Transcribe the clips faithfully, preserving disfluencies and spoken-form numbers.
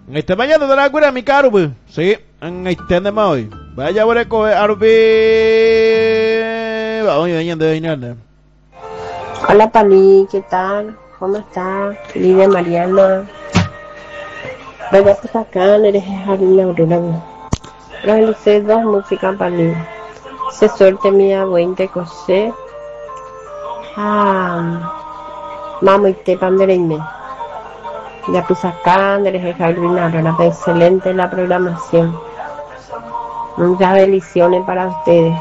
Este mañana de la cura mi caro, pues. Sí, en este de hoy. Vaya por el coge arbi. Vamos a ir de dinero. Hola Pali, ¿qué tal? ¿Cómo estás? Lidia Mariana. Vaya pues acá, eres Jarina Aurora. Realicé dos músicas Pali. Se suerte mía veinte cosé. Ah, mamo y te pandereime. Ya pues acá, eres Jarina Aurora. Excelente la programación. Muchas bendiciones para ustedes.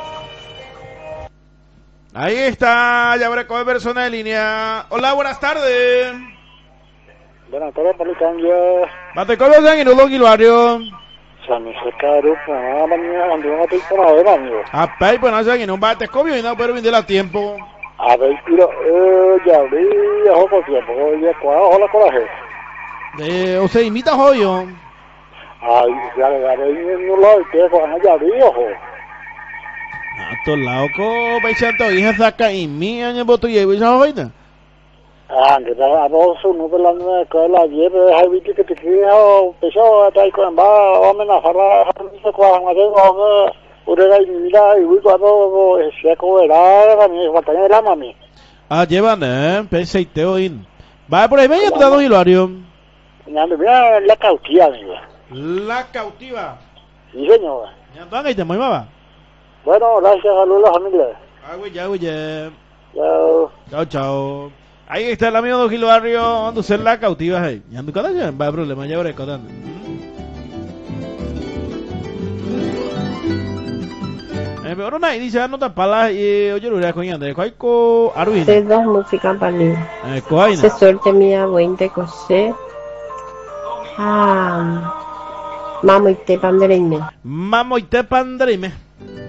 Ahí está, ya habrá coger persona en línea. Hola, buenas tardes. Buenas tardes, Pali Cambia. Mate cómo están en un barrio. Sami se caro, para mañana, ando una temporada de baño. A pay, pues no sé, que no va a te cobio y no puedo vender a tiempo. A ver, tiro, eh, ya abrí, ya poco tiempo, ya cuadro, hola coraje. Eh, o sea, imita joyo. Ay, ya le daré en un lado, que con allá abrí, ojo. A to lauco, pechando, hija saca y mi año voto y esa vaina. Ah, que a dos uno de la nueva escuela, ayer, hay visto que te quiero, pesó, hasta ahí con va, vamos a farla, se cuajan, a ver, vamos, urega y mira, y voy cuando se coberá, mi faltaría la mami. Ah, llevan, eh, pensé y te oín. Va por ahí, me he dado Hilario. Mira, la cautiva, amigo. La cautiva. Sí, señor. Ya están ahí, te muevas. Bueno, gracias, saludos a la familia. Ah, güey, ya, güey, ya. Chao. Chao, chao. Ahí está el amigo de Gil Barrio, ando ser la cautiva ahí. Y ando cada día, va problema, ya veré cotando. Eh, pero no, dice, no te palas y oye, lo iré con Yandere, ¿cuál co Arwin? Hice dos músicas Pali. Eh, ¿cuál? Se suerte mía veinte cosé. Ah, mamo y te pandereime. Mamo y te pandrime.